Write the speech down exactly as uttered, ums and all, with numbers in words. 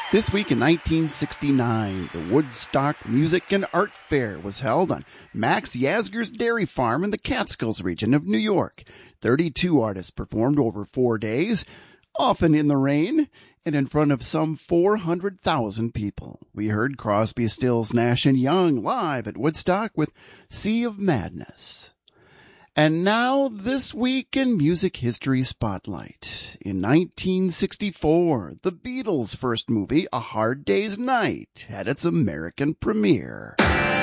This week in nineteen sixty-nine, the Woodstock Music and Art Fair was held on Max Yasgur's dairy farm in the Catskills region of New York. thirty-two artists performed over four days, often in the rain, and in front of some four hundred thousand people. We heard Crosby, Stills, Nash and Young live at Woodstock with Sea of Madness. And now, this week in Music History Spotlight. In nineteen sixty-four, the Beatles' first movie, A Hard Day's Night, had its American premiere.